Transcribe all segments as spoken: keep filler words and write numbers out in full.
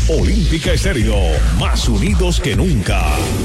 Olímpica Estéreo, más unidos que nunca.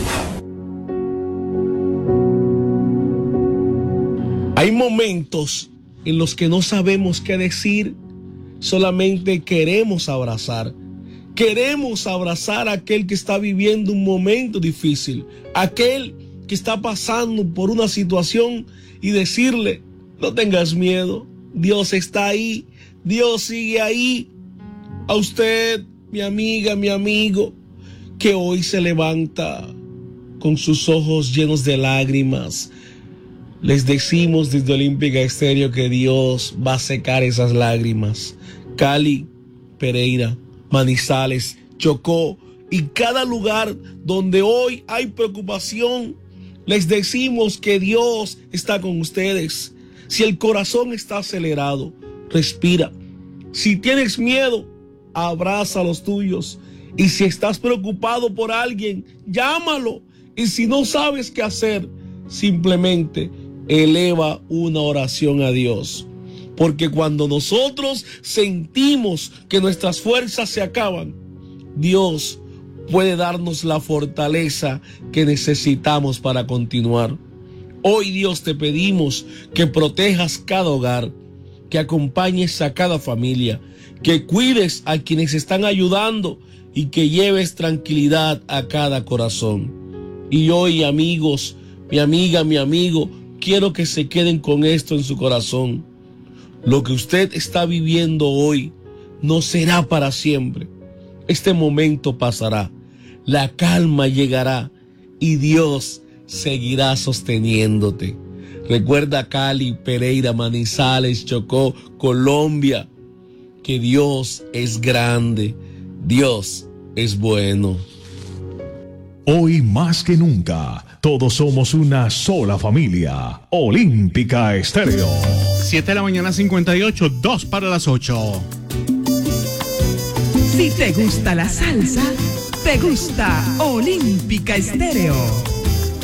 Hay momentos en los que no sabemos qué decir, solamente queremos abrazar. Queremos abrazar a aquel que está viviendo un momento difícil, aquel que está pasando por una situación y decirle: no tengas miedo, Dios está ahí, Dios sigue ahí. A usted, mi amiga, mi amigo, que hoy se levanta con sus ojos llenos de lágrimas, les decimos desde Olímpica Estéreo que Dios va a secar esas lágrimas. Cali, Pereira, Manizales, Chocó y cada lugar donde hoy hay preocupación, les decimos que Dios está con ustedes. Si el corazón está acelerado, respira. Si tienes miedo, abraza a los tuyos. Y si estás preocupado por alguien, llámalo. Y si no sabes qué hacer, simplemente eleva una oración a Dios. Porque cuando nosotros sentimos que nuestras fuerzas se acaban, Dios puede darnos la fortaleza que necesitamos para continuar. Hoy, Dios, te pedimos que protejas cada hogar, que acompañes a cada familia, que cuides a quienes están ayudando y que lleves tranquilidad a cada corazón. Y hoy, amigos, mi amiga, mi amigo, quiero que se queden con esto en su corazón. Lo que usted está viviendo hoy no será para siempre. Este momento pasará, la calma llegará y Dios seguirá sosteniéndote. Recuerda Cali, Pereira, Manizales, Chocó, Colombia, que Dios es grande, Dios es bueno. Hoy más que nunca, todos somos una sola familia. Olímpica Estéreo. siete de la mañana, cincuenta y ocho, dos para las ocho. Si te gusta la salsa, te gusta Olímpica Estéreo.